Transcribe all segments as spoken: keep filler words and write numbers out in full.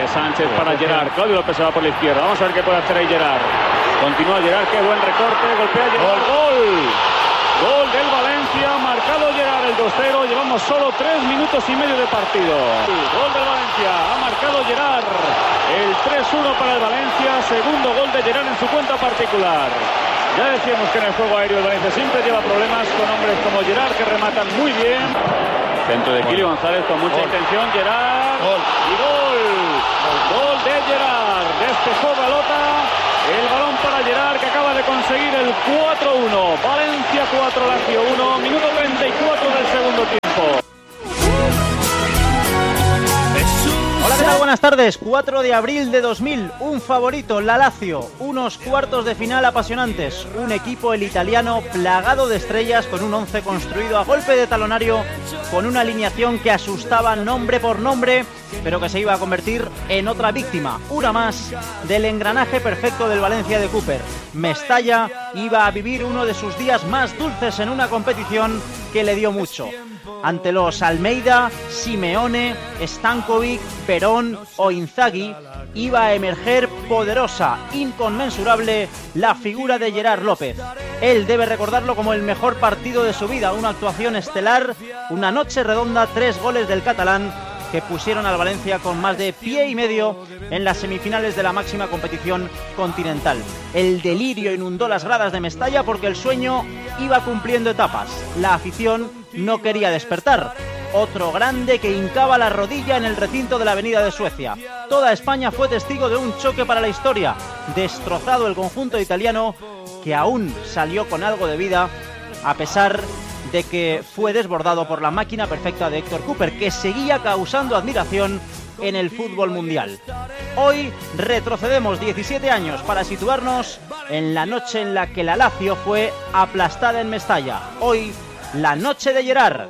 Sánchez para Gerard. Claudio López se va por la izquierda. Vamos a ver qué puede hacer ahí Gerard. Continúa Gerard, qué buen recorte. Golpea Gerard. Gol. Gol del Valencia. Marcado Gerard el dos cero. Llevamos solo tres minutos y medio de partido. Gol del Valencia. Ha marcado Gerard. El tres uno para el Valencia. Segundo gol de Gerard en su cuenta particular. Ya decíamos que en el juego aéreo el Valencia siempre lleva problemas con hombres como Gerard que rematan muy bien. Centro de Kili González con mucha gol. Intención. Gerard. Gol. Y gol. Gol. Gol de Gerard. Despejó Galota. El balón para Gerard que acaba de conseguir el cuatro uno. Valencia cuatro, Lazio uno. Minuto treinta y cuatro del segundo tiempo. Hola, ¿qué tal? Buenas tardes. cuatro de abril de dos mil. Un favorito, la Lazio. Unos cuartos de final apasionantes. Un equipo, el italiano, plagado de estrellas, con un once construido a golpe de talonario, con una alineación que asustaba nombre por nombre, pero que se iba a convertir en otra víctima, una más del engranaje perfecto del Valencia de Cooper. Mestalla iba a vivir uno de sus días más dulces en una competición que le dio mucho. Ante los Almeida, Simeone, Stankovic, Perón o Inzaghi, iba a emerger poderosa, inconmensurable, la figura de Gerard López. Él debe recordarlo como el mejor partido de su vida, una actuación estelar, una noche redonda, tres goles del catalán que pusieron al Valencia con más de pie y medio en las semifinales de la máxima competición continental. El delirio inundó las gradas de Mestalla porque el sueño iba cumpliendo etapas. La afición no quería despertar. Otro grande que hincaba la rodilla en el recinto de la Avenida de Suecia. Toda España fue testigo de un choque para la historia. Destrozado el conjunto italiano, que aún salió con algo de vida, a pesar de que fue desbordado por la máquina perfecta de Héctor Cooper, que seguía causando admiración en el fútbol mundial. Hoy retrocedemos diecisiete años para situarnos en la noche en la que la Lazio fue aplastada en Mestalla. Hoy, la noche de Gerard.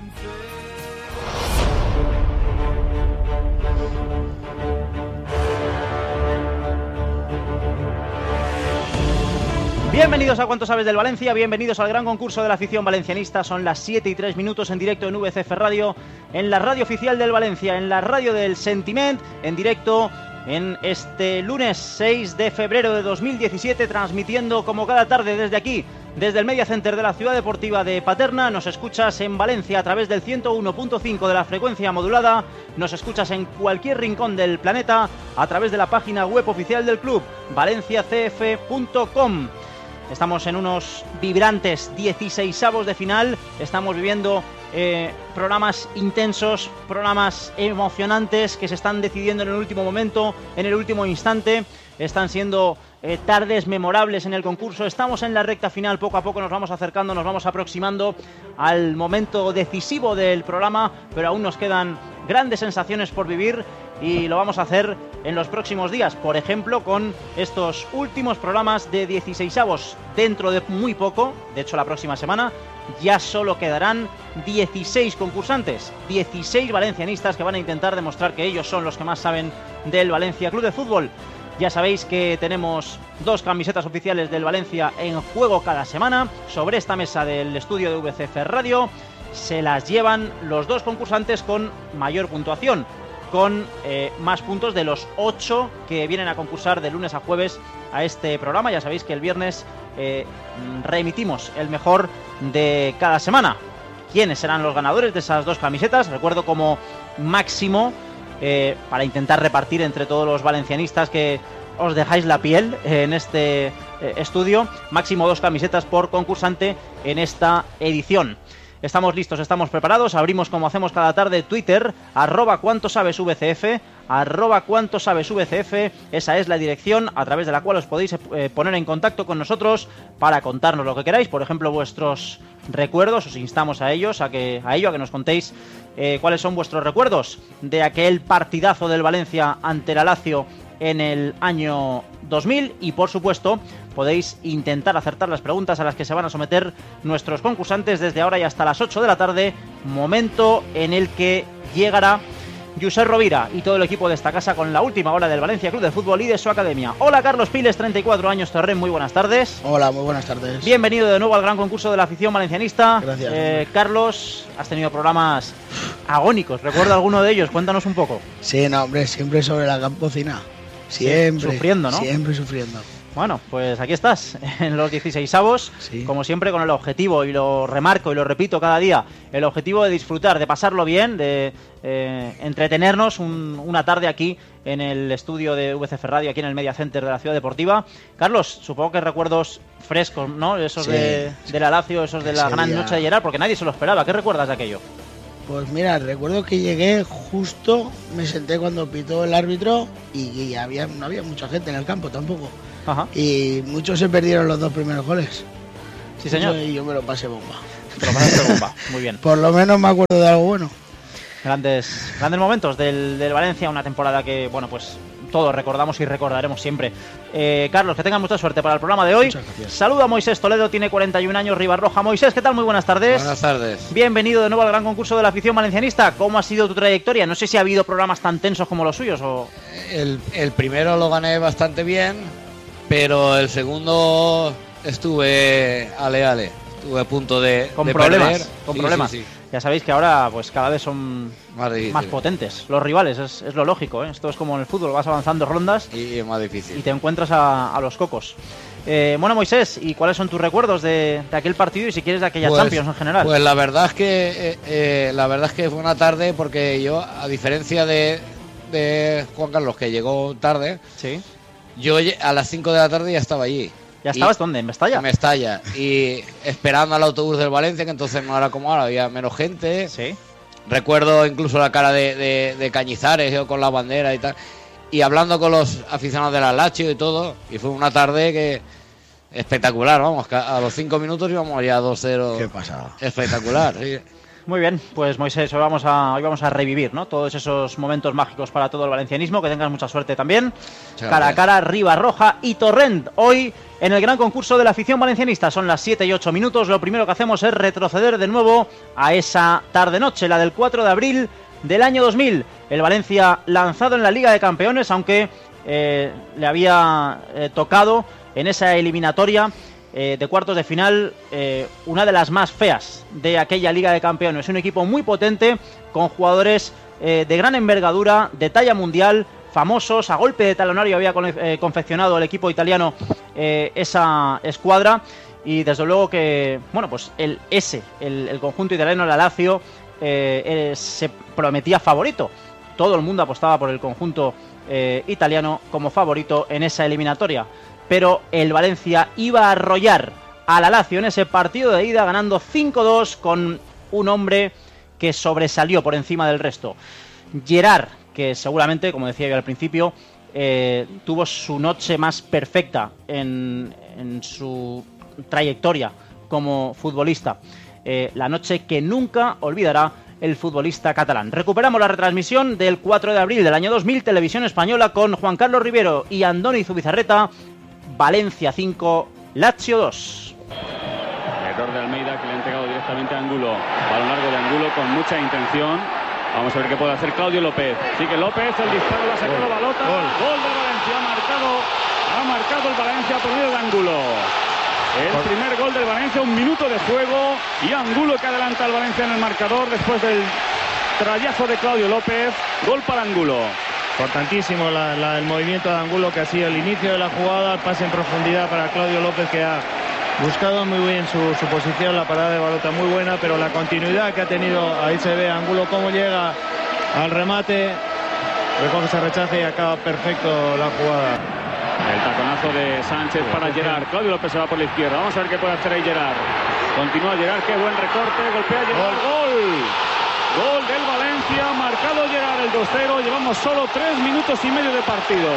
Bienvenidos a Cuánto Sabes del Valencia, bienvenidos al gran concurso de la afición valencianista. Son las siete y tres minutos en directo en V C F Radio, en la radio oficial del Valencia, en la radio del Sentiment, en directo en este lunes seis de febrero de dos mil diecisiete, transmitiendo como cada tarde desde aquí, desde el Media Center de la Ciudad Deportiva de Paterna. Nos escuchas en Valencia a través del ciento uno punto cinco de la frecuencia modulada, nos escuchas en cualquier rincón del planeta a través de la página web oficial del club, valencia c f punto com. Estamos en unos vibrantes dieciseisavos de final, estamos viviendo eh, programas intensos, programas emocionantes que se están decidiendo en el último momento, en el último instante. Están siendo eh, tardes memorables en el concurso. Estamos en la recta final, poco a poco nos vamos acercando, nos vamos aproximando al momento decisivo del programa, pero aún nos quedan grandes sensaciones por vivir y lo vamos a hacer en los próximos días, por ejemplo con estos últimos programas de dieciseisavos. Dentro de muy poco, de hecho la próxima semana, ya solo quedarán dieciséis concursantes, dieciséis valencianistas que van a intentar demostrar que ellos son los que más saben del Valencia Club de Fútbol. Ya sabéis que tenemos dos camisetas oficiales del Valencia en juego cada semana. Sobre esta mesa del estudio de V C F Radio se las llevan los dos concursantes con mayor puntuación, con eh, más puntos de los ocho que vienen a concursar de lunes a jueves a este programa. Ya sabéis que el viernes eh, reemitimos el mejor de cada semana. ¿Quiénes serán los ganadores de esas dos camisetas? Recuerdo como máximo, eh, para intentar repartir entre todos los valencianistas que os dejáis la piel en este eh, estudio, máximo dos camisetas por concursante en esta edición. Estamos listos, estamos preparados, abrimos como hacemos cada tarde Twitter, arroba cuánto sabes V C F, arroba cuánto sabes V C F, esa es la dirección a través de la cual os podéis eh, poner en contacto con nosotros para contarnos lo que queráis, por ejemplo vuestros recuerdos, os instamos a ellos, a que a ello, a que nos contéis eh, cuáles son vuestros recuerdos de aquel partidazo del Valencia ante la Lazio en el año dos mil y por supuesto podéis intentar acertar las preguntas a las que se van a someter nuestros concursantes desde ahora y hasta las ocho de la tarde, momento en el que llegará Josep Rovira y todo el equipo de esta casa con la última hora del Valencia Club de Fútbol y de su academia. Hola Carlos Piles, treinta y cuatro años, Torren, muy buenas tardes. Hola, muy buenas tardes. Bienvenido de nuevo al gran concurso de la afición valencianista. Gracias. Eh, Carlos, has tenido programas agónicos. ¿Recuerda alguno de ellos? Cuéntanos un poco. Sí, no, hombre, siempre sobre la campocina. Siempre. Sí, sufriendo, ¿no? Siempre sufriendo. Bueno, pues aquí estás, en los dieciseisavos, sí. Como siempre con el objetivo, y lo remarco y lo repito cada día, el objetivo de disfrutar, de pasarlo bien, de eh, entretenernos un, una tarde aquí en el estudio de V C F Radio, aquí en el Media Center de la Ciudad Deportiva. Carlos, supongo que recuerdos frescos, ¿no? Esos sí, de, sí. de la Lazio, esos de la gran día... noche de Gerard, porque nadie se lo esperaba. ¿Qué recuerdas de aquello? Pues mira, recuerdo que llegué justo, me senté cuando pitó el árbitro y, y había, no había mucha gente en el campo tampoco. Ajá. Y muchos se perdieron los dos primeros goles. Sí, señor. Y yo me lo pasé bomba. Te lo pasaste bomba, muy bien. Por lo menos me acuerdo de algo bueno. Grandes, grandes momentos del, del Valencia, una temporada que, bueno, pues todos recordamos y recordaremos siempre. Eh, Carlos, que tengas mucha suerte para el programa de hoy. Saluda a Moisés Toledo, tiene cuarenta y un años, Ribarroja. Moisés, ¿qué tal? Muy buenas tardes. Buenas tardes. Bienvenido de nuevo al gran concurso de la afición valencianista. ¿Cómo ha sido tu trayectoria? No sé si ha habido programas tan tensos como los suyos o... El, el primero lo gané bastante bien, pero el segundo estuve ale ale. Estuve a punto de, con de problemas, perder. Con sí, problemas. Sí, sí. Ya sabéis que ahora pues cada vez son más, más potentes los rivales, es, es lo lógico, ¿eh? Esto es como en el fútbol, vas avanzando rondas y es más difícil y te encuentras a, a los cocos. Eh, bueno, Moisés, ¿y cuáles son tus recuerdos de, de aquel partido y si quieres de aquella pues, Champions en general? Pues la verdad es que eh, eh, la verdad es que fue una tarde porque yo, a diferencia de, de Juan Carlos, que llegó tarde, sí. Yo a las cinco de la tarde ya estaba allí. ¿Ya estabas dónde? ¿En Mestalla? En Mestalla. Y esperando al autobús del Valencia, que entonces no era como ahora, había menos gente. Sí. Recuerdo incluso la cara de, de, de Cañizares, yo con la bandera y tal. Y hablando con los aficionados de la Lazio y todo. Y fue una tarde que espectacular, vamos. Que a los cinco minutos íbamos ya dos cero. Qué pasada. Espectacular, sí. Muy bien, pues Moisés, hoy vamos a, hoy vamos a revivir, ¿no? Todos esos momentos mágicos para todo el valencianismo, que tengas mucha suerte también. Muchas cara gracias. A cara, Ribarroja y Torrent, hoy en el gran concurso de la afición valencianista. Son las siete y ocho minutos, lo primero que hacemos es retroceder de nuevo a esa tarde-noche, la del cuatro de abril del año dos mil. El Valencia lanzado en la Liga de Campeones, aunque eh, le había eh, tocado en esa eliminatoria Eh, de cuartos de final, eh, una de las más feas de aquella Liga de Campeones. Un equipo muy potente, con jugadores eh, de gran envergadura, de talla mundial, famosos. A golpe de talonario había con, eh, confeccionado el equipo italiano eh, esa escuadra. Y desde luego que, bueno, pues el S, el, el conjunto italiano, la Lazio, eh, eh, se prometía favorito. Todo el mundo apostaba por el conjunto eh, italiano como favorito en esa eliminatoria. Pero el Valencia iba a arrollar a la Lazio en ese partido de ida, ganando cinco dos con un hombre que sobresalió por encima del resto. Gerard, que seguramente, como decía yo al principio, eh, tuvo su noche más perfecta en, en su trayectoria como futbolista. Eh, la noche que nunca olvidará el futbolista catalán. Recuperamos la retransmisión del cuatro de abril del año dos mil, Televisión Española, con Juan Carlos Rivero y Andoni Zubizarreta. Valencia cinco, Lazio dos. Error de Almeida, que le ha entregado directamente a Angulo. Balón largo de Angulo con mucha intención. Vamos a ver qué puede hacer Claudio López. Sigue López, el disparo lo ha sacado Balota. Gol. Gol del Valencia, ha marcado, ha marcado el Valencia por medio de Angulo. El Gol. Primer gol del Valencia, un minuto de juego. Y Angulo que adelanta al Valencia en el marcador después del trayazo de Claudio López. Gol para Angulo. Importantísimo la, la, el movimiento de Angulo, que ha sido el inicio de la jugada, el pase en profundidad para Claudio López, que ha buscado muy bien su, su posición, la parada de Balota muy buena, pero la continuidad que ha tenido, ahí se ve Angulo cómo llega al remate, recoge ese rechace y acaba perfecto la jugada. El taconazo de Sánchez para Gerard. Claudio López se va por la izquierda, vamos a ver qué puede hacer ahí Gerard. Continúa Gerard, qué buen recorte, golpea Gerard, gol. gol. Gol del Valencia, marcado Gerard el dos cero. Llevamos solo tres minutos y medio de partido.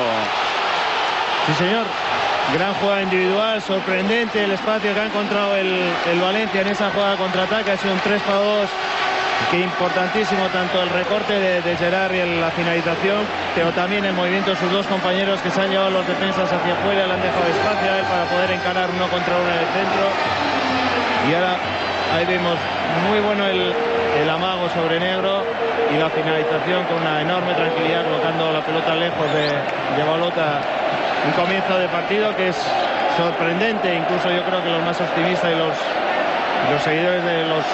Sí, señor. Gran jugada individual, sorprendente el espacio que ha encontrado el, el Valencia en esa jugada de contraataque. Ha sido un tres para dos. Que importantísimo tanto el recorte de, de Gerard y el, la finalización, pero también el movimiento de sus dos compañeros, que se han llevado los defensas hacia afuera, le han dejado espacio a él para poder encarar uno contra uno en el centro. Y ahora ahí vemos muy bueno el, el amago sobre Negro y la finalización con una enorme tranquilidad, colocando la pelota lejos de, de Balota. Un comienzo de partido que es sorprendente, incluso yo creo que los más optimistas y los, los seguidores de los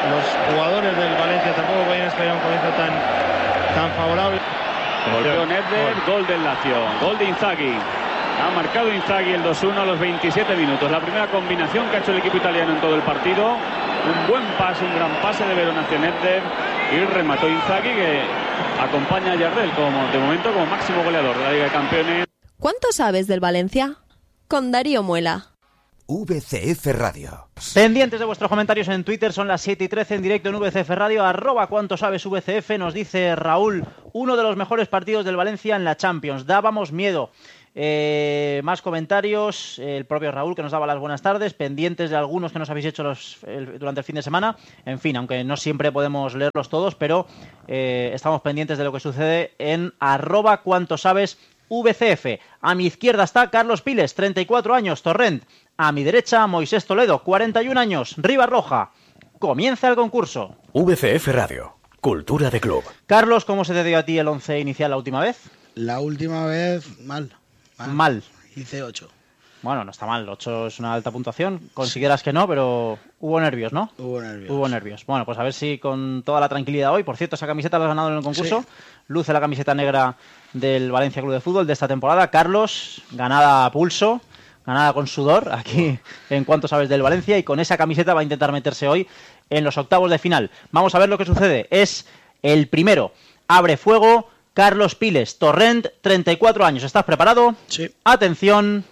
los jugadores del Valencia tampoco podían esperar un comienzo tan, tan favorable. Golpeó Nedved, gol del Lazio, gol de Inzaghi. Ha marcado Inzaghi el dos uno a los veintisiete minutos. La primera combinación que ha hecho el equipo italiano en todo el partido. Un buen pase, un gran pase de Verón hacia Nedved. Y remató Inzaghi, que acompaña a Jardel como, de momento como máximo goleador de la Liga de Campeones. ¿Cuánto sabes del Valencia? Con Darío Muela. V C F Radio. Pendientes de vuestros comentarios en Twitter, son las siete y trece en directo en V C F Radio, arroba cuánto sabes V C F, nos dice Raúl, uno de los mejores partidos del Valencia en la Champions, dábamos miedo. Eh, más comentarios, el propio Raúl que nos daba las buenas tardes, pendientes de algunos que nos habéis hecho los, el, durante el fin de semana, en fin, aunque no siempre podemos leerlos todos, pero eh, estamos pendientes de lo que sucede en arroba cuánto sabes V C F. A mi izquierda está Carlos Piles, treinta y cuatro años, Torrent. A mi derecha, Moisés Toledo, cuarenta y un años, Ribarroja. Comienza el concurso. V C F Radio, cultura de club. Carlos, ¿cómo se te dio a ti el once inicial la última vez? La última vez, mal. Mal. Mal. Hice ocho. Bueno, no está mal, ocho es una alta puntuación. Consideras que no, pero hubo nervios, ¿no? Hubo nervios. Hubo nervios. Bueno, pues a ver si con toda la tranquilidad hoy. Por cierto, esa camiseta la has ganado en el concurso. Sí. Luce la camiseta negra del Valencia Club de Fútbol de esta temporada. Carlos, ganada a pulso, ganada con sudor, aquí en cuanto sabes del Valencia, y con esa camiseta va a intentar meterse hoy en los octavos de final. Vamos a ver lo que sucede. Es el primero. Abre fuego Carlos Piles, Torrent, treinta y cuatro años. ¿Estás preparado? Sí. Atención.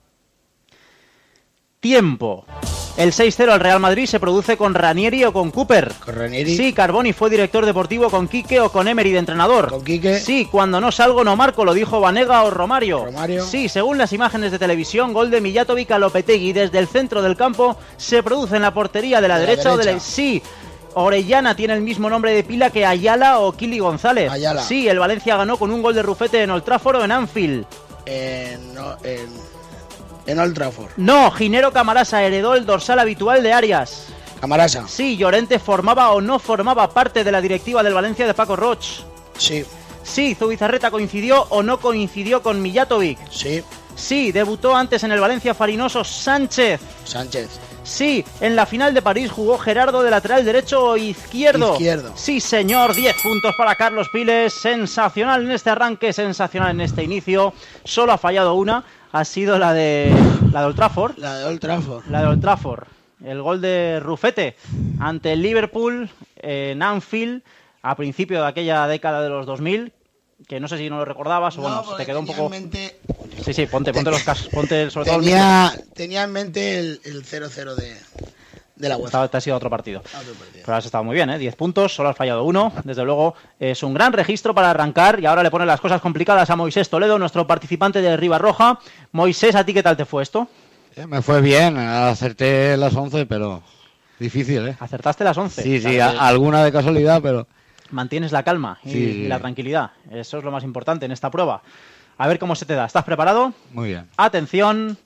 Tiempo. El seis cero al Real Madrid se produce con Ranieri o con Cooper. Con Ranieri. Sí, Carboni fue director deportivo con Quique o con Emery de entrenador. Con Quique. Sí, cuando no salgo no marco, lo dijo Vanega o Romario. Romario. Sí, según las imágenes de televisión, gol de Mijatovic a Lopetegui desde el centro del campo se produce en la portería de la, de derecha, la o de la... derecha. Sí. Orellana tiene el mismo nombre de pila que Ayala o Kili González. Ayala. Sí, el Valencia ganó con un gol de Rufete en Old Trafford o en Anfield. En, no, en, en Old Trafford. No, Ginero Camarasa heredó el dorsal habitual de Arias. Camarasa. Sí, Llorente formaba o no formaba parte de la directiva del Valencia de Paco Roch. Sí. Sí, Zubizarreta coincidió o no coincidió con Mijatovic. Sí. Sí, debutó antes en el Valencia Farinoso Sánchez. Sánchez. Sí, en la final de París jugó Gerardo de lateral derecho o izquierdo. Izquierdo. Sí, señor, diez puntos para Carlos Piles. Sensacional en este arranque, sensacional en este inicio. Solo ha fallado una, ha sido la de la de Old Trafford. La de Old Trafford. La de Old Trafford. El gol de Rufete ante el Liverpool en Anfield a principio de aquella década de los dos mil, que no sé si no lo recordabas o No, bueno, se te quedó un poco... en mente... Sí, sí, ponte, ponte los casos, ponte sobre todo... Tenía, tenía en mente el, el cero cero de, de la UEFA. Estaba, te ha sido otro partido. Otro partido. Pero has estado muy bien, ¿eh? diez puntos, solo has fallado uno. Desde luego es un gran registro para arrancar y ahora le pone las cosas complicadas a Moisés Toledo, nuestro participante de Ribarroja. Moisés, ¿a ti qué tal te fue esto? Eh, me fue bien, acerté las once, pero difícil, ¿eh? Acertaste las once. Sí, sí, Claro, a- alguna de casualidad, pero... mantienes la calma y, Sí, sí. y la tranquilidad. Eso es lo más importante en esta prueba. A ver cómo se te da. ¿Estás preparado? Muy bien. Atención.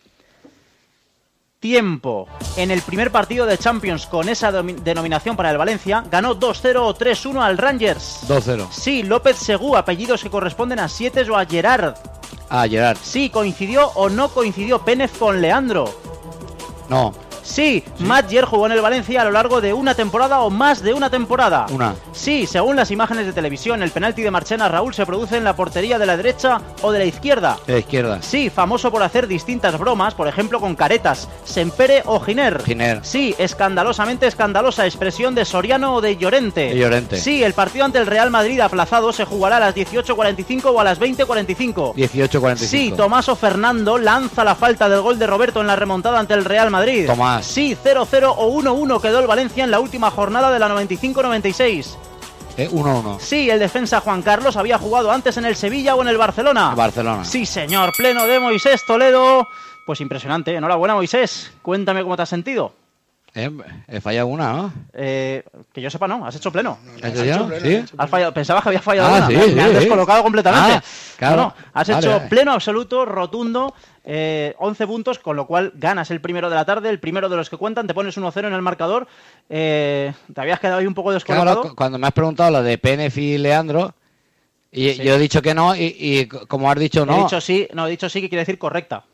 Tiempo. En el primer partido de Champions con esa domi- denominación para el Valencia, ganó dos cero o tres uno al Rangers. dos cero. Sí, López Segú, apellidos que corresponden a Sietes o a Gerard. Ah, Gerard. Sí, coincidió o no coincidió Pénez con Leandro. No, Sí, Matjer jugó en el Valencia a lo largo de una temporada o más de una temporada. una. Sí, según las imágenes de televisión, el penalti de Marchena Raúl se produce en la portería de la derecha o de la izquierda. De izquierda. Sí, famoso por hacer distintas bromas, por ejemplo con caretas, Sempere o Giner. Giner. Sí, escandalosamente escandalosa expresión de Soriano o de Llorente. De Llorente. Sí, el partido ante el Real Madrid aplazado se jugará a las dieciocho cuarenta y cinco o a las veinte cuarenta y cinco. dieciocho cuarenta y Sí, cinco. Tomaso Fernando lanza la falta del gol de Roberto en la remontada ante el Real Madrid. Tomás. Sí, cero cero o uno uno quedó el Valencia en la última jornada de la noventa y cinco noventa y seis. Eh, uno uno. Sí, el defensa Juan Carlos había jugado antes en el Sevilla o en el Barcelona. Barcelona. Sí, señor, pleno de Moisés Toledo. Pues impresionante, enhorabuena Moisés. Cuéntame cómo te has sentido. Eh, he fallado una, ¿no? Eh, que yo sepa, no, has hecho pleno. ¿Has hecho hecho? pleno, ¿Sí? has hecho Has fallado, pensaba que había fallado Ah, una. sí, me, sí, me has sí. descolocado completamente. Ah, claro. No, no, has Vale, hecho vale. pleno absoluto, rotundo, eh, once puntos, con lo cual ganas el primero de la tarde, el primero de los que cuentan, te pones uno cero en el marcador. Eh, te habías quedado ahí un poco descolocado. Claro, cu- cuando me has preguntado lo de Pénez y Leandro, y Sí. yo he dicho que no, y, y c- como has dicho He no. dicho sí, no, he dicho sí que quiere decir correcta.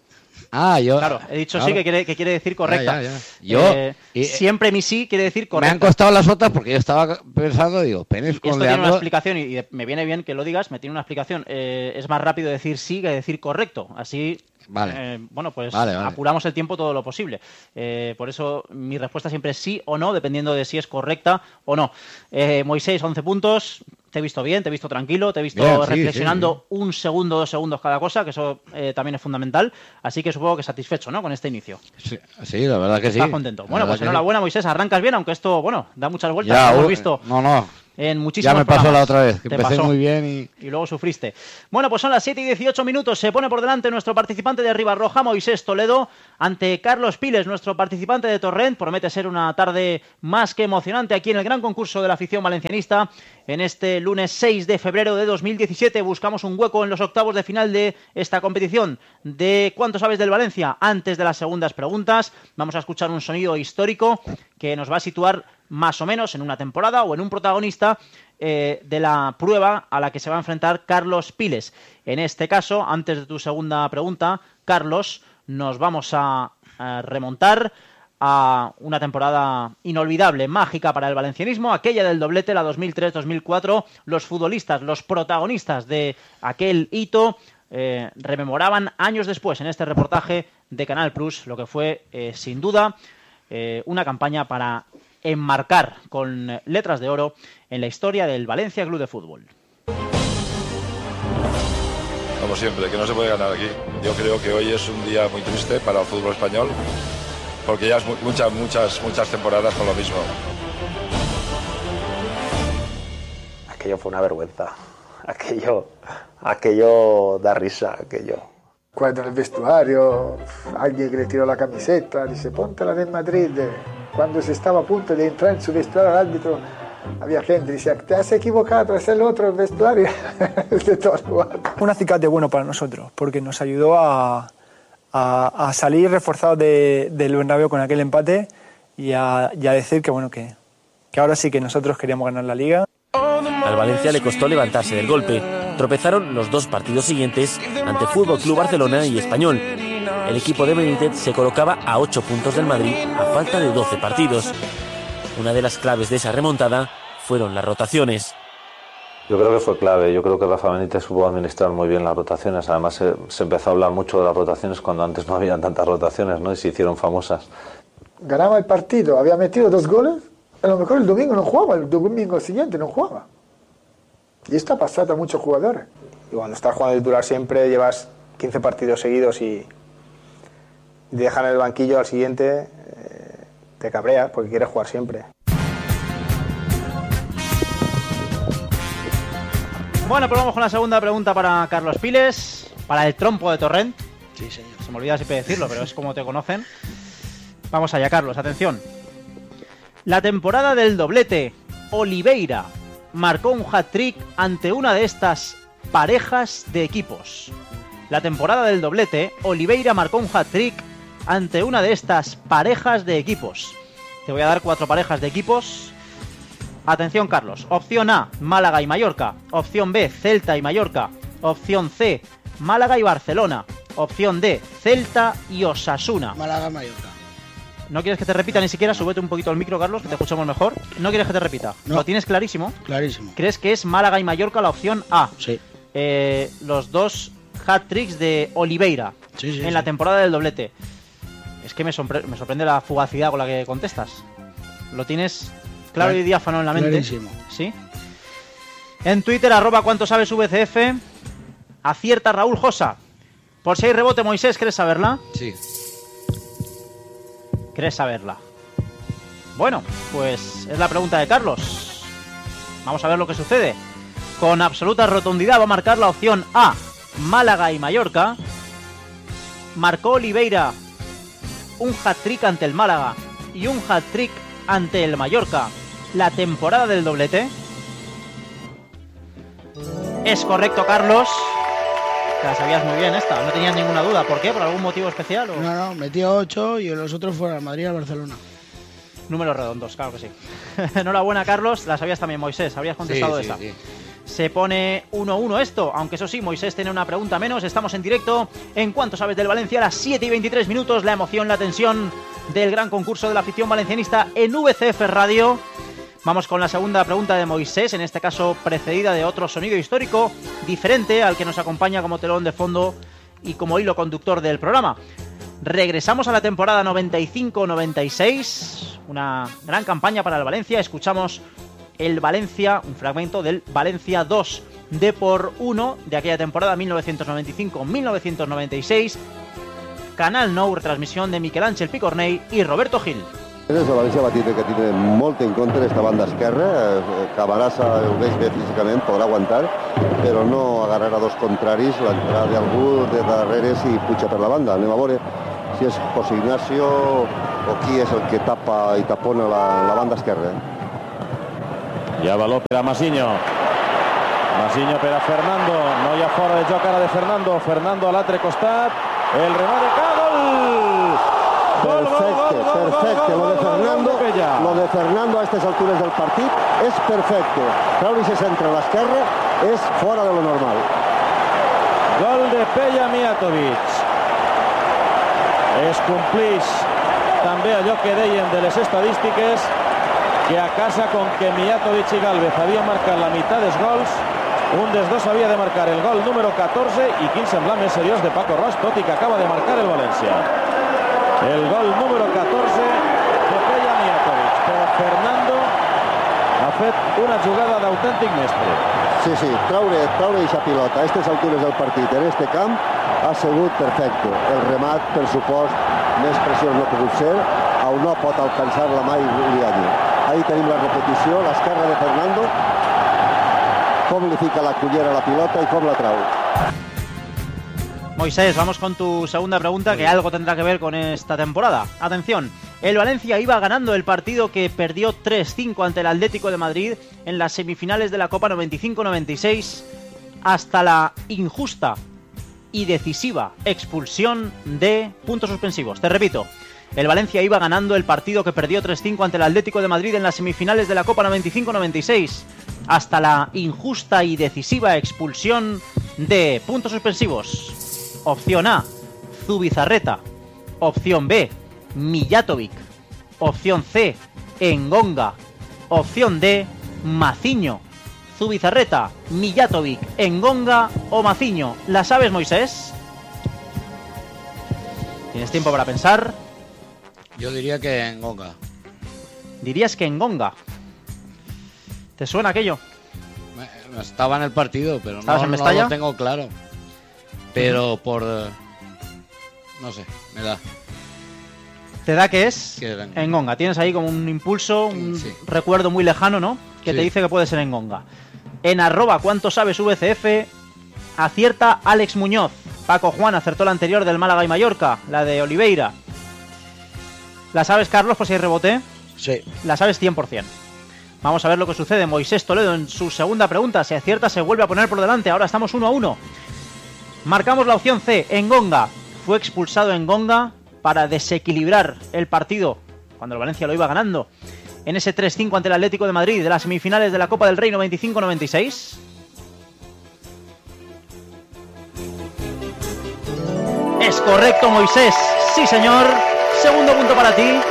Ah, yo. Claro, he dicho claro. sí que quiere, que quiere decir correcta. Ya, ya, ya. Yo. Eh, y, siempre mi sí quiere decir correcta. Me han costado las otras porque yo estaba pensando, digo, Penes Y con esto tiene una Leandro. explicación y, y me viene bien que lo digas, me tiene una explicación. Eh, es más rápido decir sí que decir correcto. Así. Vale. Eh, bueno, pues Vale, vale. apuramos el tiempo todo lo posible. Eh, por eso mi respuesta siempre es sí o no, dependiendo de si es correcta o no. Eh, Moisés, once puntos. Te he visto bien, te he visto tranquilo, te he visto Bien, sí, reflexionando sí, sí. un segundo, dos segundos cada cosa, que eso eh, también es fundamental. Así que supongo que satisfecho, ¿no? Con este inicio. Sí, sí, la verdad que sí. Estás contento. La Bueno, verdad pues que enhorabuena, Moisés. Arrancas bien, aunque esto, bueno, da muchas sí. vueltas. Ya, lo hemos uh, visto No, no. en muchísimos Ya me pasó programas. la otra vez, que Te empecé pasó. muy bien y. Y luego sufriste. Bueno, pues son las siete y dieciocho minutos. Se pone por delante nuestro participante de Ribarroja, Moisés Toledo, ante Carlos Piles, nuestro participante de Torrent. Promete ser una tarde más que emocionante aquí en el gran concurso de la afición valencianista. En este lunes seis de febrero de dos mil diecisiete buscamos un hueco en los octavos de final de esta competición. ¿De cuánto sabes del Valencia? Antes de las segundas preguntas, vamos a escuchar un sonido histórico que nos va a situar más o menos en una temporada o en un protagonista eh, de la prueba a la que se va a enfrentar Carlos Piles. En este caso, antes de tu segunda pregunta, Carlos, nos vamos a, a remontar a una temporada inolvidable, mágica para el valencianismo, aquella del doblete, la dos mil tres dos mil cuatro. Los futbolistas, los protagonistas de aquel hito, eh, rememoraban años después en este reportaje de Canal Plus lo que fue, eh, sin duda, eh, una campaña para enmarcar con letras de oro en la historia del Valencia Club de Fútbol. Como siempre, que no se puede ganar aquí. Yo creo que hoy es un día muy triste para el fútbol español, porque ya es muchas, muchas, muchas temporadas con lo mismo. Aquello fue una vergüenza. Aquello, aquello da risa, aquello. Cuando en el vestuario alguien que le tiró la camiseta, dice póntela del Madrid. Cuando se estaba a punto de entrar en su vestuario, el árbitro, había gente que decía, te has equivocado, es el otro el vestuario. De todo. Un acicate bueno para nosotros, porque nos ayudó a, a, a salir reforzados de, del Bernabéu con aquel empate y a, y a decir que, bueno, que, que ahora sí que nosotros queríamos ganar la Liga. Al Valencia le costó levantarse del golpe. Tropezaron los dos partidos siguientes ante Fútbol Club Barcelona y Español. El equipo de Benítez se colocaba a ocho puntos del Madrid a falta de doce partidos. Una de las claves de esa remontada fueron las rotaciones. Yo creo que fue clave. Yo creo que Rafa Benítez supo administrar muy bien las rotaciones. Además se, se empezó a hablar mucho de las rotaciones cuando antes no habían tantas rotaciones, ¿no? Y se hicieron famosas. Ganaba el partido, había metido dos goles, a lo mejor el domingo no jugaba, el domingo siguiente no jugaba. Y esto ha pasado a muchos jugadores. Y cuando estás jugando titular siempre llevas quince partidos seguidos y te dejan en el banquillo al siguiente, eh, te cabreas porque quieres jugar siempre. Bueno, pues vamos con la segunda pregunta para Carlos Piles, para el trompo de Torrent. Sí, señor. Se me olvida siempre decirlo, pero es como te conocen. Vamos allá, Carlos, atención. La temporada del doblete, Oliveira marcó un hat-trick ante una de estas parejas de equipos. La temporada del doblete, Oliveira marcó un hat-trick ante una de estas parejas de equipos. Te voy a dar cuatro parejas de equipos. Atención, Carlos. Opción A, Málaga y Mallorca. Opción B, Celta y Mallorca. Opción C, Málaga y Barcelona. Opción D, Celta y Osasuna. Málaga, Mallorca. ¿No quieres que te repita ni siquiera? Súbete un poquito el micro, Carlos, que te escuchamos mejor. ¿No quieres que te repita? No. ¿Lo tienes clarísimo? Clarísimo. ¿Crees que es Málaga y Mallorca la opción A? Sí. Eh, los dos hat-tricks de Oliveira Sí, sí, en sí. la temporada del doblete. Es que me, sorpre- me sorprende la fugacidad con la que contestas. ¿Lo tienes claro y diáfano en la mente? Clarísimo. ¿Sí? En Twitter, arroba cuánto sabes V C F. Acierta Raúl Josa. Por si hay rebote, Moisés, ¿quieres saberla? Sí. ¿Quieres saberla? Bueno, pues es la pregunta de Carlos. Vamos a ver lo que sucede. Con absoluta rotundidad va a marcar la opción A, Málaga y Mallorca. Marcó Oliveira un hat-trick ante el Málaga y un hat-trick ante el Mallorca la temporada del doblete. Es correcto, Carlos. Te la sabías muy bien esta, no tenías ninguna duda. ¿Por qué? ¿Por algún motivo especial? O... No, no, metió ocho y los otros fueron al Madrid y al Barcelona. Números redondos, claro que sí. Enhorabuena, Carlos. La sabías también, Moisés. Habrías contestado Sí, sí, esa. sí. Se pone uno uno esto, aunque eso sí, Moisés tiene una pregunta menos. Estamos en directo en Cuánto Sabes del Valencia a las siete y veintitrés minutos. La emoción, la tensión del gran concurso de la afición valencianista en V C F Radio. Vamos con la segunda pregunta de Moisés, en este caso precedida de otro sonido histórico diferente al que nos acompaña como telón de fondo y como hilo conductor del programa. Regresamos a la temporada noventa y cinco noventa y seis, una gran campaña para el Valencia. Escuchamos el Valencia, un fragmento del Valencia dos D por uno de aquella temporada mil novecientos noventa y cinco mil novecientos noventa y seis. Canal nou, retransmisión de Miquel Àngel Picornell i Roberto Gil. El València va tindre que tindre molt en compte esta banda esquerra. Camarasa ho veig bé físicament, podrà aguantar, però no agarrar a dos contraris, l'entrada d'algú de darrere si puja per la banda. Anem a veure si és José Ignacio o qui és el que tapa i tapona la, la banda esquerra. Hi ha valor per a Masinho. Masinho per a Fernando. No hi ha fora de joc ara de Fernando. Fernando a l'altre costat. El remate, gol! Perfecte, perfecte. Lo de Fernando, lo de Fernando a estas alturas del partit és perfecte. Traure ese centre a l'esquerra és fora de lo normal. Gol de Peja Mijatovic. Es complix també allò que deien de les estadístiques, que a casa con que Mijatovic i Gálvez havien marcat la meitat dels gols, un dels dos havia de marcar el gol número catorze i quin sembla més seriós de Paco Ros, tot i que acaba de marcar el València. El gol número catorze de Peja Mijatovic, però Fernando ha fet una jugada d'autèntic mestre. Sí, sí, traure, traure eixa pilota a aquestes altures del partit en este camp ha sigut perfecte. El remat, per supost, més preciós no ha pogut ser, on no pot alcançar-la mai Liani. Ahí tenim la repetició, l'esquerra de Fernando, com li fica la cullera a la pilota i com la trau. Moisés, vamos con tu segunda pregunta, que algo tendrá que ver con esta temporada. Atención, el Valencia iba ganando el partido que perdió tres cinco ante el Atlético de Madrid en las semifinales de la Copa noventa y cinco noventa y seis hasta la injusta y decisiva expulsión de puntos suspensivos. Te repito, el Valencia iba ganando el partido que perdió tres cinco ante el Atlético de Madrid en las semifinales de la Copa noventa y cinco noventa y seis hasta la injusta y decisiva expulsión de puntos suspensivos. Opción A, Zubizarreta. Opción B, Mijatovic. Opción C, Engonga. Opción D, Maciño. Zubizarreta, Mijatovic, Engonga o Maciño. ¿La sabes, Moisés? ¿Tienes tiempo para pensar? Yo diría que Engonga. ¿Dirías que Engonga? ¿Te suena aquello? Estaba en el partido, pero no, en no lo tengo claro. Pero por... no sé, me da. ¿Te da que es? Que era Engonga. Tienes ahí como un impulso, un sí. recuerdo muy lejano, ¿no? Que sí. Te dice que puede ser Engonga. En arroba cuánto sabes V C F acierta Alex Muñoz. Paco Juan acertó la anterior del Málaga y Mallorca, la de Oliveira. ¿La sabes, Carlos, por si hay rebote? Sí. La sabes cien por ciento. Vamos a ver lo que sucede. Moisés Toledo en su segunda pregunta. Si acierta se vuelve a poner por delante. Ahora estamos uno a uno. Marcamos la opción C, Engonga. Fue expulsado Engonga para desequilibrar el partido cuando el Valencia lo iba ganando en ese tres cinco ante el Atlético de Madrid de las semifinales de la Copa del Rey noventa y cinco noventa y seis. Es correcto, Moisés. Sí, señor. Segundo punto para ti.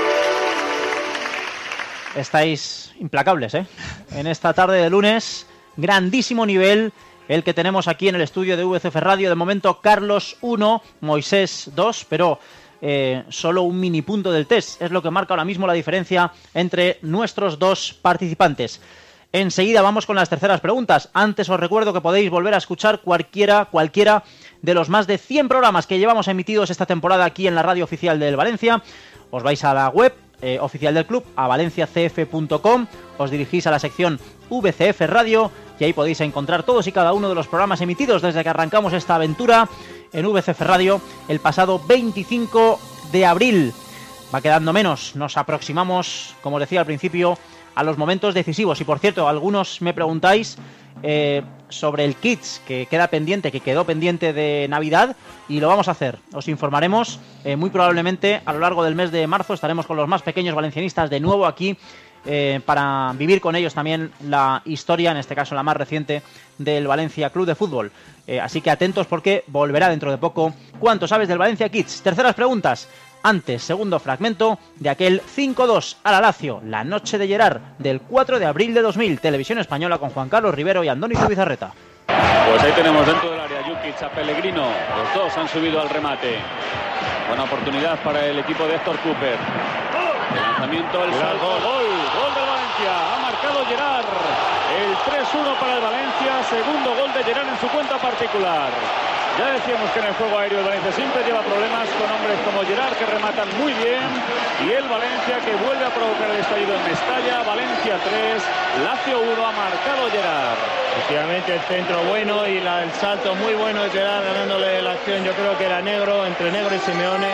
Estáis implacables, ¿eh? En esta tarde de lunes, grandísimo nivel el que tenemos aquí en el estudio de V C F Radio. De momento, Carlos uno, Moisés dos, pero eh, solo un mini punto del test. Es lo que marca ahora mismo la diferencia entre nuestros dos participantes. Enseguida vamos con las terceras preguntas. Antes os recuerdo que podéis volver a escuchar cualquiera, cualquiera de los más de cien programas que llevamos emitidos esta temporada aquí en la radio oficial del Valencia. Os vais a la web eh, oficial del club, a valencia c f punto com, os dirigís a la sección V C F Radio y ahí podéis encontrar todos y cada uno de los programas emitidos desde que arrancamos esta aventura en V C F Radio el pasado veinticinco de abril. Va quedando menos, nos aproximamos, como os decía al principio, a los momentos decisivos. Y por cierto, algunos me preguntáis eh, sobre el Kids, que queda pendiente, que quedó pendiente de Navidad, y lo vamos a hacer. Os informaremos, eh, muy probablemente a lo largo del mes de marzo estaremos con los más pequeños valencianistas de nuevo aquí eh, para vivir con ellos también la historia, en este caso la más reciente, del Valencia Club de Fútbol. Eh, así que atentos porque volverá dentro de poco ¿Cuánto sabes del Valencia Kids? Terceras preguntas. Antes, segundo fragmento de aquel cinco dos a la Lazio, la noche de Gerard, del cuatro de abril de dos mil, Televisión Española, con Juan Carlos Rivero y Andoni Zubizarreta. Pues ahí tenemos dentro del área Jukic a Pellegrino, los dos han subido al remate. Buena oportunidad para el equipo de Héctor Cooper. El lanzamiento, el salto, gol, gol del Valencia, ha marcado Gerard. El tres uno para el Valencia, segundo gol de Gerard en su cuenta particular. Ya decíamos que en el juego aéreo el Valencia siempre lleva problemas con hombres como Gerard que rematan muy bien, y el Valencia que vuelve a provocar el estallido en Mestalla. Valencia tres, Lazio uno, ha marcado Gerard. Efectivamente, el centro bueno y la, el salto muy bueno de Gerard, ganándole la acción. Yo creo que era Negro, entre Negro y Simeone,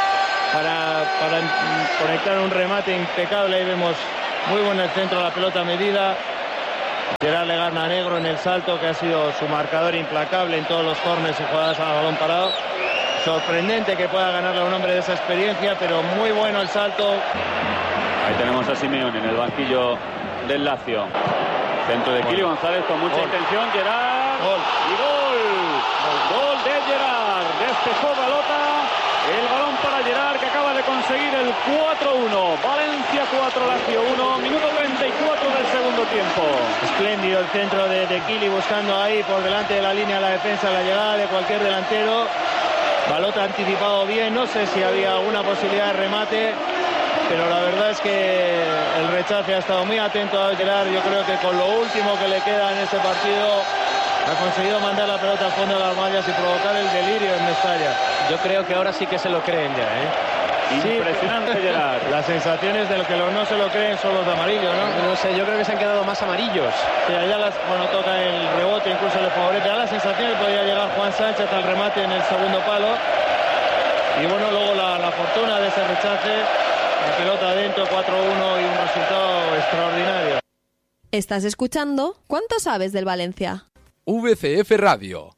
para, para conectar un remate impecable. Ahí vemos muy bueno el centro, la pelota medida. Gerard le gana a Negro en el salto, que ha sido su marcador implacable en todos los corners y jugadas a balón parado. Sorprendente que pueda ganarle a un hombre de esa experiencia, pero muy bueno el salto. Ahí tenemos a Simeone en el banquillo del Lazio. Centro de Kili González con mucha gol. Intención, Gerard. Gol. Y gol. Gol, gol de Gerard. Despejó Balota. El balón para Gerard, que acaba de conseguir el cuatro uno. Valencia cuatro, Lazio uno. Minuto treinta y cuatro del segundo tiempo. Espléndido el centro de, de Kili, buscando ahí por delante de la línea la defensa, la llegada de cualquier delantero. Balota anticipado bien. No sé si había alguna posibilidad de remate, pero la verdad es que el rechace ha estado muy atento a Gerard. Yo creo que con lo último que le queda en este partido ha conseguido mandar la pelota al fondo de las mallas y provocar el delirio en Mestalla. Yo creo que ahora sí que se lo creen ya, ¿eh? Impresionante, sí, Gerard. Las sensaciones de los que no se lo creen son los de amarillo, ¿no? No sé, yo creo que se han quedado más amarillos. Sí, allá las, bueno, toca el rebote, incluso le favorece. Da la sensación que podía llegar Juan Sánchez al remate en el segundo palo. Y bueno, luego la, la fortuna de ese rechace, la pelota adentro, cuatro uno y un resultado extraordinario. Estás escuchando ¿Cuánto sabes del Valencia? V C F Radio.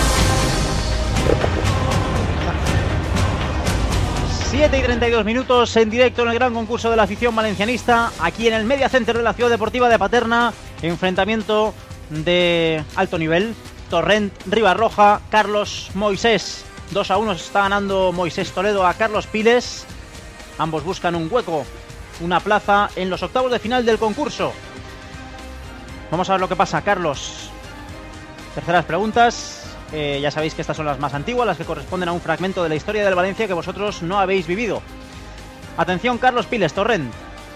siete y treinta y dos minutos en directo en el gran concurso de la afición valencianista, aquí en el Media Center de la Ciudad Deportiva de Paterna. Enfrentamiento de alto nivel. Torrent, Ribarroja, Carlos, Moisés. dos a uno está ganando Moisés Toledo a Carlos Piles. Ambos buscan un hueco, una plaza en los octavos de final del concurso. Vamos a ver lo que pasa, Carlos. Terceras preguntas. Eh, ya sabéis que estas son las más antiguas, las que corresponden a un fragmento de la historia del Valencia que vosotros no habéis vivido. Atención, Carlos Piles, Torrent.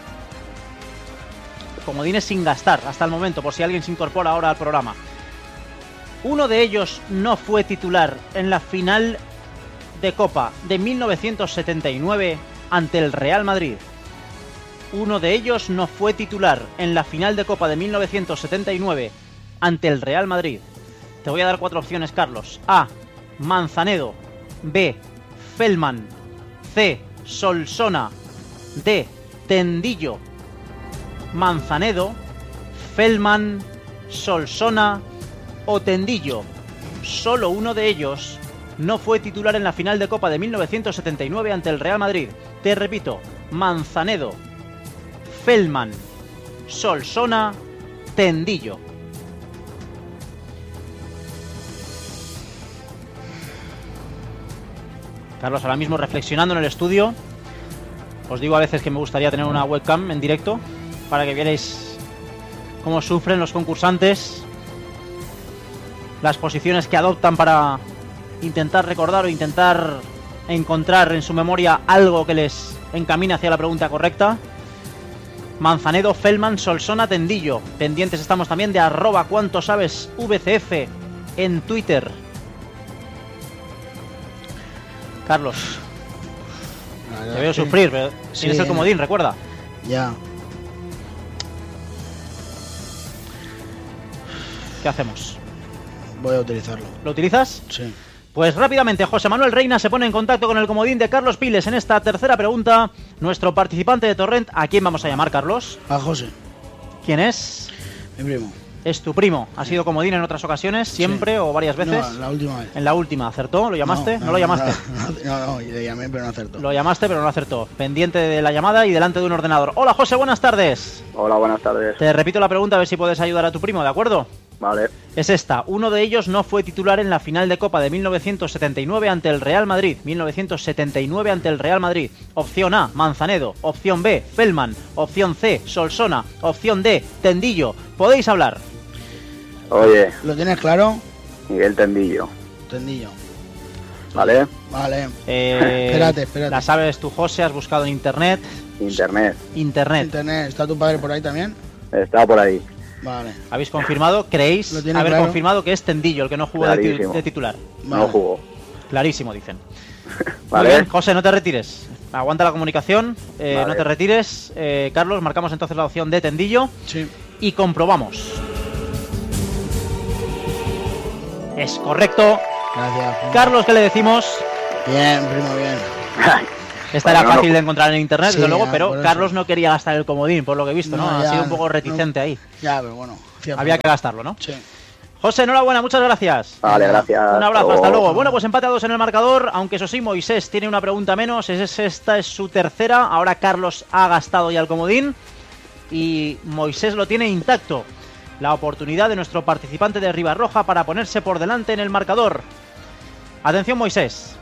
Comodines sin gastar hasta el momento, por si alguien se incorpora ahora al programa. Uno de ellos no fue titular en la final de Copa de mil novecientos setenta y nueve ante el Real Madrid. Uno de ellos no fue titular en la final de Copa de mil novecientos setenta y nueve ante el Real Madrid. Te voy a dar cuatro opciones, Carlos. A. Manzanedo. B. Feldman. C. Solsona. D. Tendillo. Manzanedo, Feldman, Solsona o Tendillo. Solo uno de ellos no fue titular en la final de Copa de mil novecientos setenta y nueve ante el Real Madrid. Te repito, Manzanedo, Feldman, Solsona, Tendillo. Carlos, ahora mismo reflexionando en el estudio. Os digo a veces que me gustaría tener una webcam en directo para que vierais cómo sufren los concursantes, las posiciones que adoptan para intentar recordar o intentar encontrar en su memoria algo que les encamine hacia la pregunta correcta. Manzanedo, Feldman, Solsona, Tendillo. Pendientes estamos también de arroba cuánto sabes V C F en Twitter. Carlos, te veo sufrir, pero tienes sí, el comodín, recuerda. Ya. ¿Qué hacemos? Voy a utilizarlo. ¿Lo utilizas? Sí. Pues rápidamente, José Manuel Reina se pone en contacto con el comodín de Carlos Piles en esta tercera pregunta. Nuestro participante de Torrent, ¿a quién vamos a llamar, Carlos? A José. ¿Quién es? Mi primo. Es tu primo. ¿Ha sido comodín en otras ocasiones? ¿Siempre sí. o varias veces? No, la última vez. En la última. ¿Acertó? ¿Lo llamaste? No, no, no lo llamaste. No, no, no, le llamé pero no acertó. Lo llamaste pero no acertó. Pendiente de la llamada y delante de un ordenador. Hola José, buenas tardes. Hola, buenas tardes. Te repito la pregunta a ver si puedes ayudar a tu primo, ¿de acuerdo? Vale. Es esta. Uno de ellos no fue titular en la final de Copa de mil novecientos setenta y nueve ante el Real Madrid. mil novecientos setenta y nueve ante el Real Madrid. Opción A, Manzanedo. Opción B, Feldman. Opción C, Solsona. Opción D, Tendillo. Podéis hablar. Oye. ¿Lo tienes claro? Miguel Tendillo. Tendillo. ¿Vale? Vale. Eh, espérate, espérate. ¿La sabes tú, José? ¿Has buscado en internet? Internet. Internet. Internet. ¿Está tu padre por ahí también? Está por ahí. Vale. ¿Habéis confirmado? ¿Creéis haber claro? confirmado que es Tendillo el que no jugó de, ti de titular? Vale. No jugó. Clarísimo, dicen. Vale. Muy bien, José, no te retires. Aguanta la comunicación. Eh, vale. No te retires. Eh, Carlos, marcamos entonces la opción de Tendillo. Sí. Y comprobamos. Es correcto. Gracias. Carlos, ¿qué le decimos? Bien, primo, bien. Esta bueno, era fácil no, de encontrar en internet, sí, desde luego, ya, pero Carlos no quería gastar el comodín, por lo que he visto, ¿no? no ha ya, sido un poco reticente no, ahí. Ya, pero bueno. Había que gastarlo, ¿no? Sí. José, enhorabuena, muchas gracias. Vale, gracias. Un abrazo, hasta luego. Bueno, pues empate a dos en el marcador, aunque eso sí, Moisés tiene una pregunta menos, es, esta es su tercera, ahora Carlos ha gastado ya el comodín y Moisés lo tiene intacto. La oportunidad de nuestro participante de Ribarroja para ponerse por delante en el marcador. Atención, Moisés.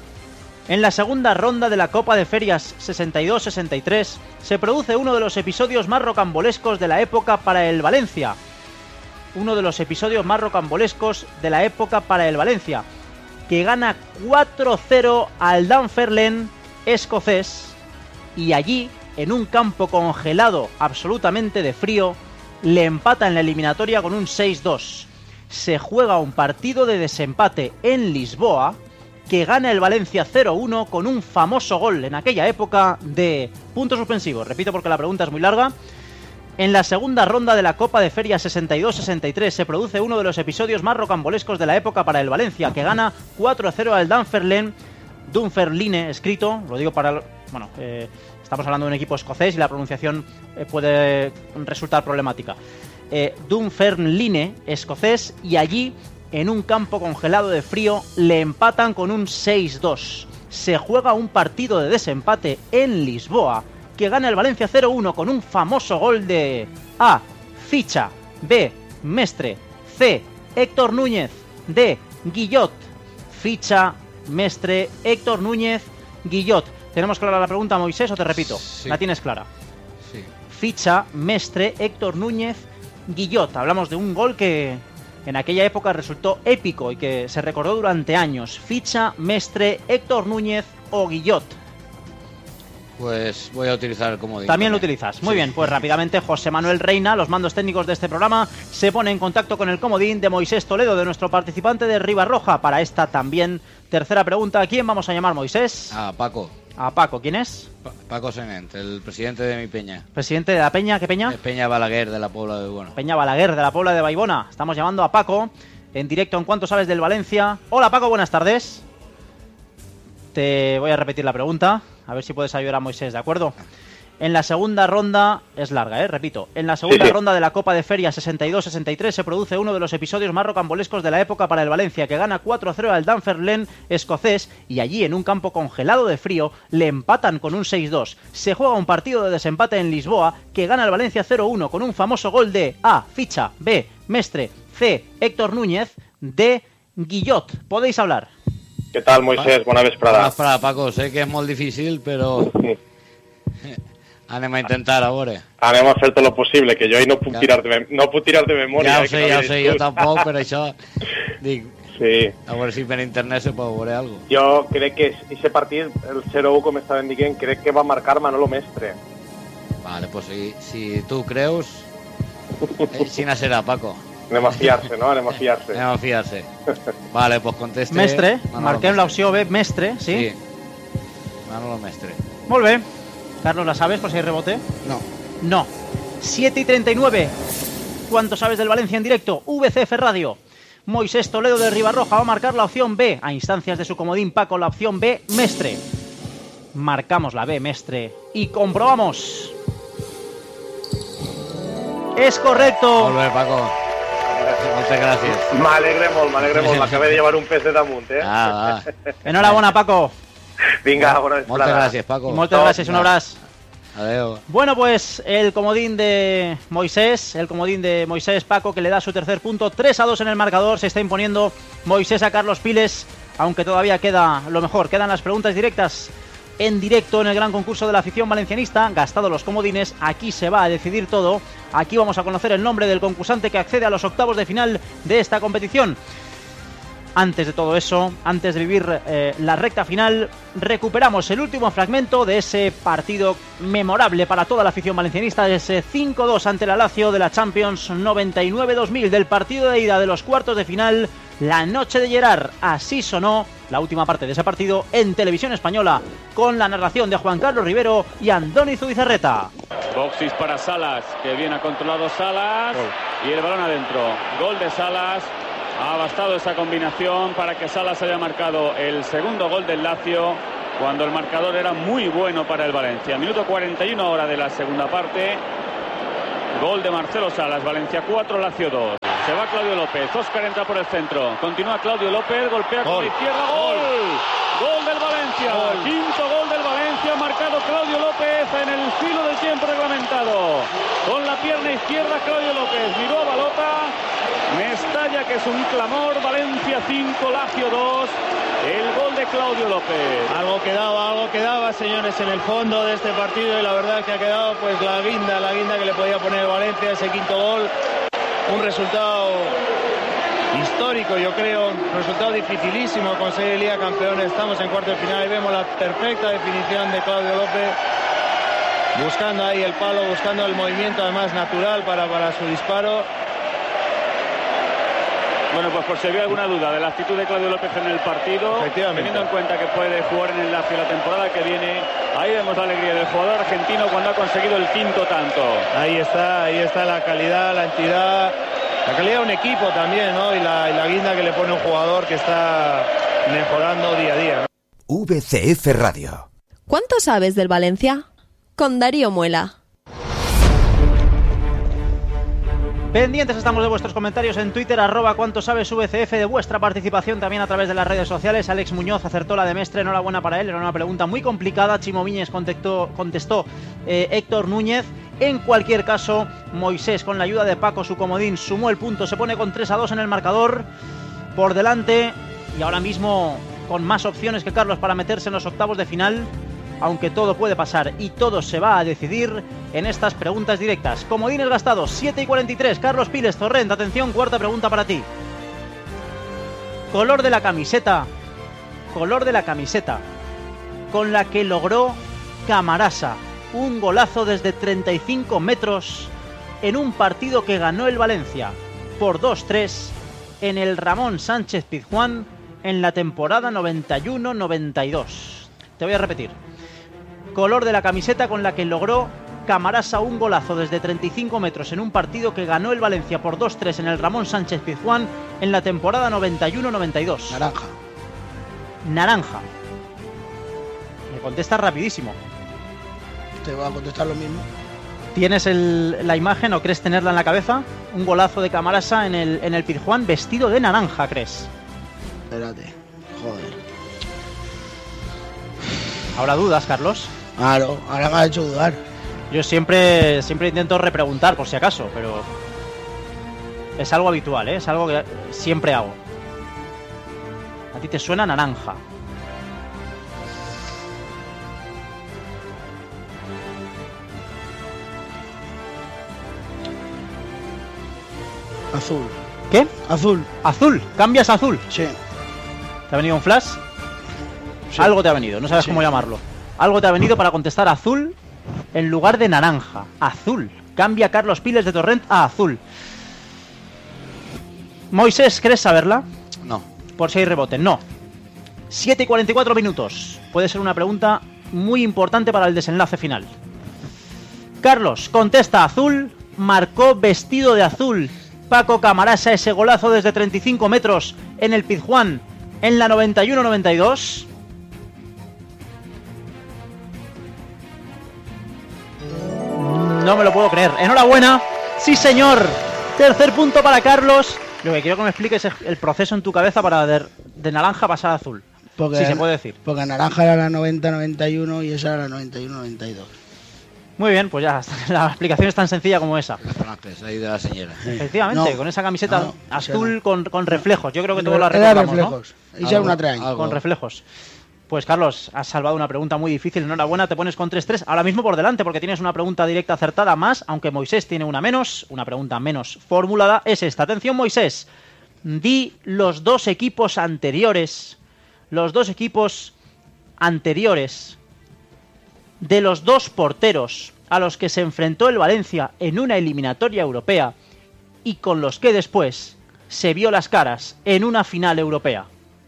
En la segunda ronda de la Copa de Ferias sesenta y dos sesenta y tres se produce uno de los episodios más rocambolescos de la época para el Valencia. Uno de los episodios más rocambolescos de la época para el Valencia, que gana cuatro cero al Dunfermline escocés y allí, en un campo congelado absolutamente de frío, le empata en la eliminatoria con un seis dos. Se juega un partido de desempate en Lisboa, que gana el Valencia cero uno con un famoso gol en aquella época de punto suspensivo. Repito porque la pregunta es muy larga. En la segunda ronda de la Copa de Feria sesenta y dos sesenta y tres se produce uno de los episodios más rocambolescos de la época para el Valencia, que gana cuatro cero al Dunfermline, Dunfermline escrito, lo digo para... Bueno, eh, estamos hablando de un equipo escocés y la pronunciación eh, puede resultar problemática. Eh, Dunfermline escocés, y allí, en un campo congelado de frío, le empatan con un seis dos. Se juega un partido de desempate en Lisboa, que gana el Valencia cero uno con un famoso gol de A, Ficha, B, Mestre, C, Héctor Núñez, D, Guillot. Ficha, Mestre, Héctor Núñez, Guillot. ¿Tenemos clara la pregunta, Moisés, o te repito? Sí. ¿La tienes clara? Sí. Ficha, Mestre, Héctor Núñez, Guillot. Hablamos de un gol que en aquella época resultó épico y que se recordó durante años. Ficha, Mestre, Héctor Núñez o Guillot. Pues voy a utilizar el comodín. También lo utilizas. Muy sí. bien, pues rápidamente José Manuel Reina, los mandos técnicos de este programa, se pone en contacto con el comodín de Moisés Toledo, de nuestro participante de Ribarroja, para esta también tercera pregunta. ¿A quién vamos a llamar, Moisés? A Paco. A Paco, ¿quién es? Pa Paco Senent, el presidente de mi peña. ¿Presidente de la peña? ¿Qué peña? De Peña Balaguer, de la Pobla de Baibona. Peña Balaguer, de la Pobla de Baibona. Estamos llamando a Paco, en directo en Cuánto Sabes del Valencia. Hola Paco, buenas tardes. Te voy a repetir la pregunta, a ver si puedes ayudar a Moisés, ¿de acuerdo? En la segunda ronda, es larga, ¿eh? Repito, en la segunda sí, sí. ronda de la Copa de Feria sesenta y dos sesenta y tres se produce uno de los episodios más rocambolescos de la época para el Valencia, que gana cuatro cero al Dunfermline escocés, y allí, en un campo congelado de frío, le empatan con un seis dos. Se juega un partido de desempate en Lisboa, que gana el Valencia cero uno con un famoso gol de A, Ficha, B, Mestre, C, Héctor Núñez, D, Guillot. Podéis hablar. ¿Qué tal, Moisés? Bona vesprada. Bona vesprada, Paco. Sé que és molt difícil, però anem a intentar, a veure. Anem a fer tot lo possible, que jo ahí no puc ja. tirar de, no puc tirar de memòria. Ja ho sé, ja ho sé, jo tampoc, per això dic, sí. A veure si per internet se pot veure alguna cosa. Jo crec que aquest partit, el zero u, com estaven dient, crec que va marcar Manolo Mestre. Vale, pues si, si tu creus, així serà, Paco. Anem a fiar-se, no? Anem a fiar-se. Anem a fiar-se. Vale, pues conteste... Mestre, marquem l'opció B, Mestre, ¿sí? Sí. Manolo Mestre. Molt bé. Carlos, ¿la sabes por si hay rebote? No. No. siete y treinta y nueve. ¿Cuánto sabes del Valencia en directo? V C F Radio. Moisés Toledo de Ribarroja va a marcar la opción B. A instancias de su comodín Paco, la opción B, Mestre. Marcamos la B, Mestre. Y comprobamos. Es correcto. Molt bé, Paco. Muchas gracias. Me alegré molt, me alegré molt. M'acabé de llevar un pez de damunt, eh? Ah, Enhorabona, Paco. Vinga, bona vesprada. Moltes gràcies, Paco. Moltes gràcies, un abraç. Adeu. Bueno, pues el comodín de Moisés, el comodín de Moisés, Paco, que le da su tercer punto. tres a dos en el marcador, se está imponiendo Moisés a Carlos Piles, aunque todavía queda lo mejor, quedan las preguntas directas en directo en el gran concurso de la afición valencianista. Gastados los comodines, aquí se va a decidir todo. Aquí vamos a conocer el nombre del concursante que accede a los octavos de final de esta competición. Antes de todo eso, antes de vivir eh, la recta final, recuperamos el último fragmento de ese partido memorable para toda la afición valencianista, ese cinco dos ante la Lazio de la Champions noventa y nueve dos mil, del partido de ida de los cuartos de final, la noche de Gerard. Así sonó la última parte de ese partido en Televisión Española, con la narración de Juan Carlos Rivero y Andoni Zubizarreta. Boxis para Salas, que bien ha controlado Salas, y el balón adentro. Gol de Salas. Ha bastado esa combinación para que Salas haya marcado el segundo gol del Lazio, cuando el marcador era muy bueno para el Valencia. Minuto cuarenta y uno ahora de la segunda parte. Gol de Marcelo Salas. Valencia cuatro, Lazio dos. Se va Claudio López. Óscar entra por el centro. Continúa Claudio López. Golpea con la izquierda. ¡Gol! Gol del Valencia. Gol. Quinto gol del Valencia. Marcado Claudio López en el filo del tiempo reglamentado. Con la pierna izquierda Claudio López. Miró a Balota. Mestalla, que es un clamor. Valencia cinco, Lazio dos. El gol de Claudio López. Algo quedaba, algo quedaba, señores, en el fondo de este partido, y la verdad que ha quedado pues la guinda, la guinda que le podía poner Valencia, ese quinto gol. Un resultado histórico, yo creo, un resultado dificilísimo conseguir Liga Campeones. Estamos en cuarto de final y vemos la perfecta definición de Claudio López, buscando ahí el palo, buscando el movimiento además natural para, para su disparo. Bueno, pues por si había alguna duda de la actitud de Claudio López en el partido, teniendo en cuenta que puede jugar en el Lazio la temporada que viene, ahí vemos la alegría del jugador argentino cuando ha conseguido el quinto tanto. Ahí está, ahí está la calidad, la entidad, la calidad de un equipo también, ¿no? Y la, y la guinda que le pone un jugador que está mejorando día a día, ¿no? V C F Radio. ¿Cuánto sabes del Valencia? Con Darío Muela. Pendientes estamos de vuestros comentarios en Twitter, arroba cuánto sabes V C F, de vuestra participación también a través de las redes sociales. Alex Muñoz acertó la de Mestre, enhorabuena para él, era una pregunta muy complicada. Chimo Viñes contestó, contestó eh, Héctor Núñez. En cualquier caso, Moisés, con la ayuda de Paco, su comodín, sumó el punto, se pone con tres a dos en el marcador, por delante, y ahora mismo con más opciones que Carlos para meterse en los octavos de final, aunque todo puede pasar y todo se va a decidir en estas preguntas directas. Comodines gastados, siete y cuarenta y tres, Carlos Piles, Torrent, atención, cuarta pregunta para ti. Color de la camiseta, color de la camiseta con la que logró Camarasa un golazo desde treinta y cinco metros en un partido que ganó el Valencia por dos tres en el Ramón Sánchez Pizjuán en la temporada noventa y uno noventa y dos. Te voy a repetir. Color de la camiseta con la que logró Camarasa un golazo desde treinta y cinco metros en un partido que ganó el Valencia por dos tres en el Ramón Sánchez Pizjuán en la temporada noventa y uno noventa y dos. Naranja. Naranja. Me contestas rapidísimo. Te voy a contestar lo mismo. ¿Tienes el, la imagen o crees tenerla en la cabeza? Un golazo de Camarasa en el, en el Pizjuán vestido de naranja, ¿crees? Espérate, joder. ¿Ahora dudas, Carlos? Claro, ahora me has hecho dudar. Yo siempre, siempre intento repreguntar por si acaso, pero es algo habitual, ¿eh? Es algo que siempre hago. ¿A ti te suena naranja? Azul. ¿Qué? Azul. ¿Azul? ¿Cambias a azul? Sí. ¿Te ha venido un flash? Sí. Algo te ha venido, no sabes sí. cómo llamarlo. Algo te ha venido para contestar azul en lugar de naranja. Azul. Cambia Carlos Piles de Torrent a azul. Moisés, ¿crees saberla? No. Por si hay rebote, no. siete y cuarenta y cuatro minutos. Puede ser una pregunta muy importante para el desenlace final. Carlos, contesta azul. Marcó vestido de azul Paco Camarasa ese golazo desde treinta y cinco metros en el Pizjuán en la noventa y uno noventa y dos. No me lo puedo creer. Enhorabuena. Sí, señor. Tercer punto para Carlos. Lo que quiero que me expliques es el proceso en tu cabeza para de, de naranja pasar a azul. Porque, si se puede decir. Porque naranja era la noventa noventa y uno y esa era la noventa y uno noventa y dos. Muy bien, pues ya, la explicación es tan sencilla como esa. Ahí de la señora. Efectivamente, No, con esa camiseta no, azul no. con, con reflejos. Yo creo que Era todos la recordamos, reflejos. ¿no? Y ya una traen. Con reflejos. Pues Carlos, has salvado una pregunta muy difícil. Enhorabuena, te pones con tres tres. Ahora mismo por delante, porque tienes una pregunta directa acertada más, aunque Moisés tiene una menos, una pregunta menos formulada. Es esta. Atención, Moisés. Di los dos equipos anteriores, los dos equipos anteriores de los dos porteros a los que se enfrentó el Valencia en una eliminatoria europea y con los que después se vio las caras en una final europea.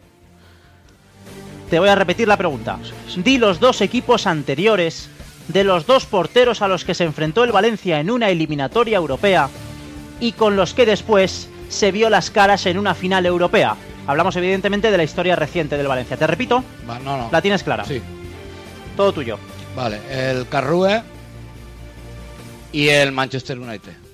Te voy a repetir la pregunta. Di los dos equipos anteriores de los dos porteros a los que se enfrentó el Valencia en una eliminatoria europea y con los que después se vio las caras en una final europea. Hablamos evidentemente de la historia reciente del Valencia. ¿Te repito? Va, no, no. ¿La tienes clara? Sí. Todo tuyo. Vale, el Carrúe y el Manchester United.